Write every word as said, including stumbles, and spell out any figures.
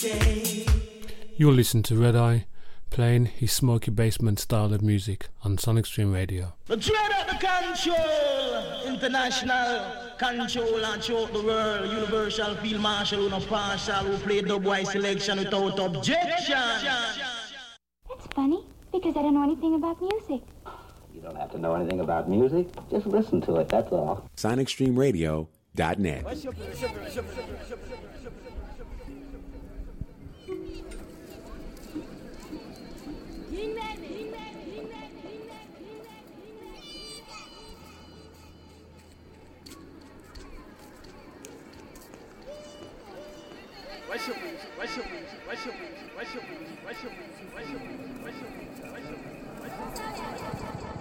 You'll listen to Red Eye playing his smoky basement style of music on Sonic Stream Radio. The dread of the control, international control and throughout the world, universal field marshal, who no partial, who play dubwise selection without objection. That's funny, because I don't know anything about music. You don't have to know anything about music, just listen to it, that's all. Sonic Stream Radio dot net. What's your music? What's your music? What's your music? What's your music? What's your music? What's your music? What's your music? What's your music? What's your music?